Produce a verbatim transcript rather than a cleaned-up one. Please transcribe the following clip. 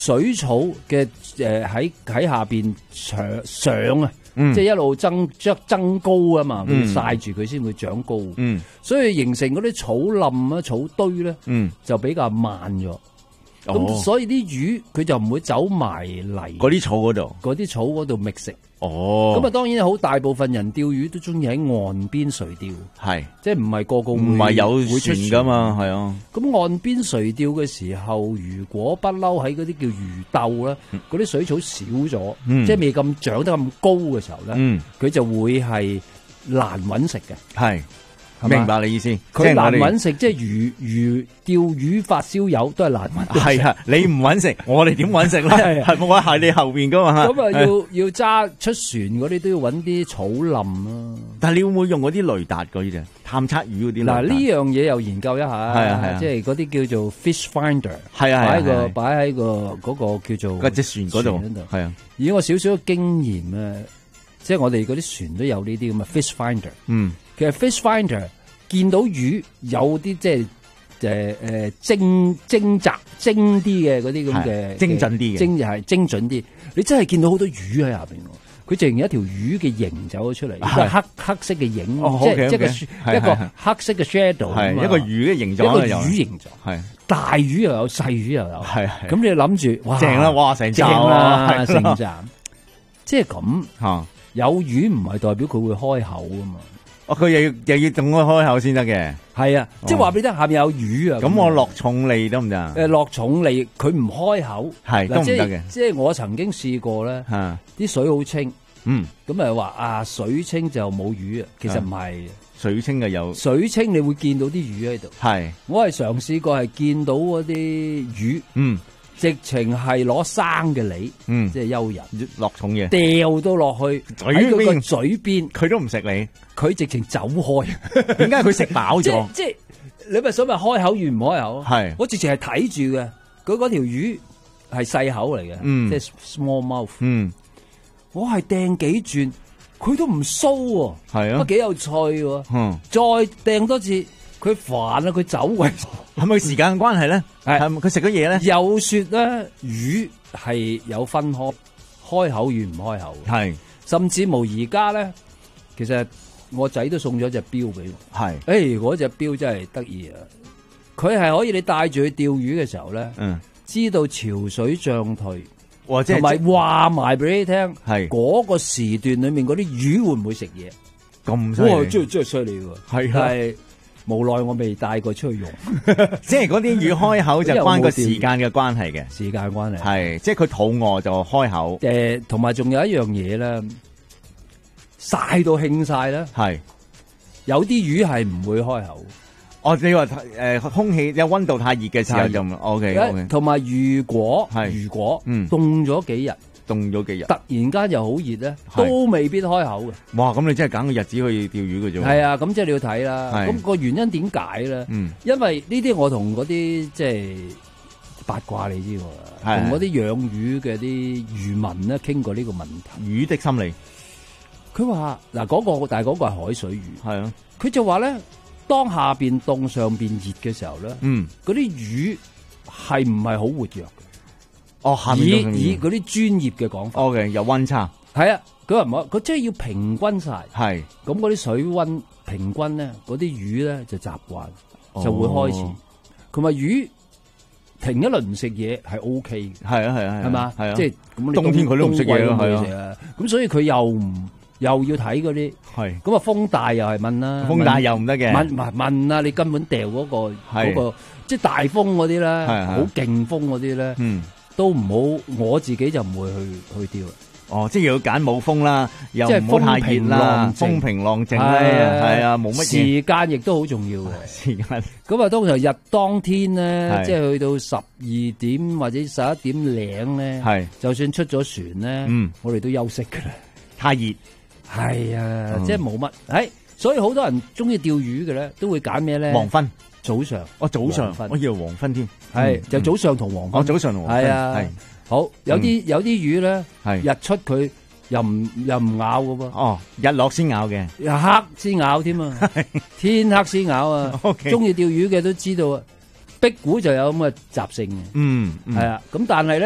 水草嘅誒喺喺下邊上上啊， 嗯、 即係一路增將增高啊嘛，佢曬住佢先會長高。嗯，所以形成嗰啲草冧啊、草堆咧，嗯，就比較慢咗。咁、哦、所以啲魚佢就唔會走埋嚟嗰啲草嗰度， 嗰啲草嗰度覓食。 哦， 咁啊，當然好大部分人釣魚都中意喺岸邊垂釣，係即係唔係個個會唔係有會出船噶嘛，係啊。咁岸邊垂釣嘅時候，如果不嬲喺嗰啲叫魚竇啦，嗰啲水草少咗，嗯、即係未咁長得咁高嘅時候咧，佢、嗯、就會係難揾食嘅。係。 明白你意思， 佢難揾食，即係魚魚釣魚發燒友都係難揾。 係啊，你唔揾食，我哋點揾食咧？係冇喺你後邊噶嘛？ 咁啊，要要揸出船嗰啲都要揾啲草林啊。 但係你會唔會用嗰啲雷達嗰啲啫？探測魚嗰啲？ 嗱，呢樣嘢又研究一下。係啊係啊，即係嗰啲叫做 fish finder。係啊係啊，擺喺個擺喺個嗰個叫做嗰隻船嗰度。係啊， 以我少少嘅經驗咧，即係我哋嗰啲船都有呢啲咁嘅 fish finder。嗯。其實 fish finder 見到魚有啲即係誒誒精精雜精啲嘅嗰啲咁嘅精準啲嘅精係精準啲，你真係見到好多魚喺下邊，佢淨係一條魚嘅形走咗出嚟，係黑黑色嘅影， 哦、 即係 okay, 即 okay, 係一個黑色嘅 shadow， 係一個魚嘅形狀， 一個魚形狀，係大魚又有細魚又有，係咁你諗住哇正啦，哇成正啦，成站，即係咁吓， 有魚唔係代表佢會開口噶嘛。 哦，佢又要又要等我開口先得嘅， 係啊，即係話俾你聽，下面有魚啊。 咁我落重利得唔得啊？ 誒，落重利，佢唔開口， 係都唔得嘅。 即係我曾經試過咧，啲水好清，嗯，咁啊話啊水清就冇魚啊，其實唔係， 水清嘅有， 水清你會見到啲魚喺度。係，我係嘗試過係見到嗰啲魚，嗯。直情係攞生嘅鯉，嗯，即係幽人落重嘢， 掉到落去喺佢個嘴邊， 佢都唔食你， 佢直情走開。 點解佢食飽咗？ 即係你咪想問開口與唔開口？ 係， 我直情係睇住嘅，佢嗰條魚係細口嚟嘅，嗯，即係 small mouth，嗯，我係掟幾轉，佢都唔騷，係啊，幾有趣喎，嗯，再掟多次。佢煩啦，佢走鬼， 係咪時間關係咧？係係咪佢食咗嘢咧？ 有說咧，魚係有分開開口與唔開口，係甚至乎而家咧，其實我仔都送咗隻錶俾我，係誒嗰隻錶真係得意啊！佢係可以你帶住去釣魚嘅時候咧，嗯，知道潮水漲退，同埋話埋俾你聽，係嗰個時段裏面嗰啲魚會唔會食嘢？ 咁犀利， 哇！真係真係犀利喎，係係。無奈我未帶過出去用， 即係嗰啲魚開口就關個時間嘅關係嘅， 時間關係係，即係佢肚餓就開口。 誒、呃，同埋仲有一樣嘢咧，曬到興晒咧，係有啲魚係唔會開口。 哦，你話誒、呃、空氣有溫度太熱嘅時候就 OK OK。 同埋如果係如果嗯凍咗幾日。 凍咗幾日， 突然間又好熱咧，都未必開口嘅。 哇！咁你真係揀個日子去釣魚嘅啫。係啊，咁即係你要睇啦。咁個原因點解咧？嗯，因為呢啲我同嗰啲即係八卦你知喎，同嗰啲養魚嘅啲漁民咧傾過呢個問題。 魚的心理， 佢話嗱嗰個，但係嗰個係海水魚。係啊，佢就話咧，當下邊凍上邊熱嘅時候咧，嗯，嗰啲魚係唔係好活躍？ 哦， 以以嗰啲專業嘅講法 ，OK，有溫差， 係啊，佢話唔好，佢即係要平均晒，係，咁嗰啲水溫平均咧，嗰啲魚咧就習慣，哦、就會開始，同埋魚停一輪唔食嘢係 O K 嘅， 係啊係啊係，係嘛，係啊， 即係咁冬天佢都唔食嘢咯，係啊，咁所以佢又唔又要睇嗰啲，係，咁啊風大又係問啦， 風大又唔得嘅， 問唔係問啊，你根本掉嗰、嗰個嗰、嗰個即係大風嗰啲咧，好勁風嗰啲咧，嗯。都唔好，我自己就唔會去去釣。 哦，即係要揀冇風啦，又唔好太熱啦，風平浪靜啦，係啊，冇乜時間亦都好重要嘅時間。 咁啊，通常日當天咧，即係去到十二點或者十一點零咧，係就算出咗船咧，嗯，我哋都休息噶啦。 太熱， 係啊，即係冇乜。誒，所以好多人中意釣魚嘅咧，都會揀咩咧？ 黃昏。 早上， 哦早上，我以為黃昏添， 係就早上同黃昏， 哦早上同黃昏， 係啊，係好有啲有啲魚咧，係日出佢又唔又唔咬㗎噃， 哦日落先咬嘅， 日黑先咬添啊，天黑先咬啊，中意釣魚嘅都知道啊，壁虎就有咁嘅習性嘅，嗯，係啊，咁但係咧。